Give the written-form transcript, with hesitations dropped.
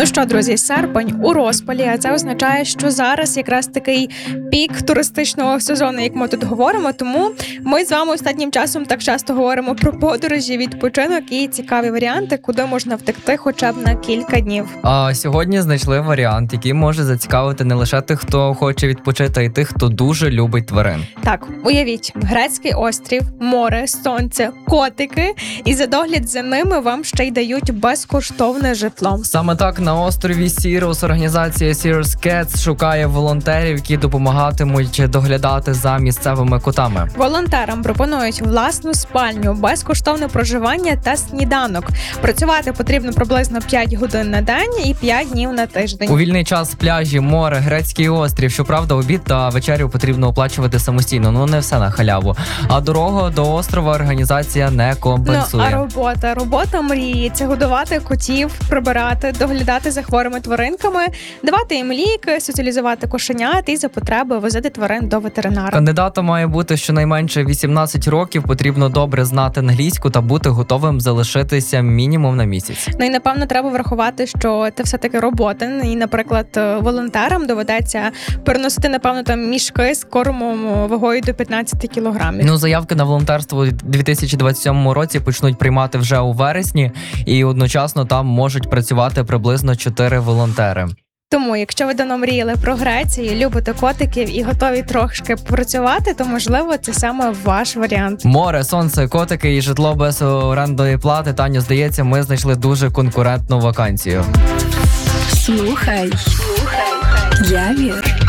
Ну що, друзі, серпень у розпалі, а це означає, що зараз якраз такий пік туристичного сезону, як ми тут говоримо, тому ми з вами останнім часом так часто говоримо про подорожі, відпочинок і цікаві варіанти, куди можна втекти хоча б на кілька днів. А сьогодні знайшли варіант, який може зацікавити не лише тих, хто хоче відпочити, а й тих, хто дуже любить тварин. Так, уявіть, грецький острів, море, сонце, котики, і за догляд за ними вам ще й дають безкоштовне житло. Саме так на острові Сірус організація Sirius Cats шукає волонтерів, які допомагатимуть доглядати за місцевими котами. Волонтерам пропонують власну спальню, безкоштовне проживання та сніданок. Працювати потрібно приблизно 5 годин на день і 5 днів на тиждень. У вільний час пляжі, море, грецький острів. Щоправда, обід та вечерю потрібно оплачувати самостійно. Ну не все на халяву. А дорогу до острова організація не компенсує. А робота мрії – це годувати котів, прибирати, доглядати за хворими тваринками, давати їм ліки, соціалізувати кошенят і за потреби возити тварин до ветеринара. Кандидата має бути щонайменше 18 років, потрібно добре знати англійську та бути готовим залишитися мінімум на місяць. Ну і, напевно, треба врахувати, що це все-таки робота. І, наприклад, волонтерам доведеться переносити, напевно, там мішки з кормом вагою до 15 кілограмів. Ну, заявки на волонтерство у 2027 році почнуть приймати вже у вересні, і одночасно там можуть працювати приблизно 4 волонтери. Тому, якщо ви давно мріяли про Грецію, любите котиків і готові трошки працювати, то, можливо, це саме ваш варіант. Море, сонце, котики і житло без орендної плати. Таню, здається, ми знайшли дуже конкурентну вакансію. Слухай. Я вір.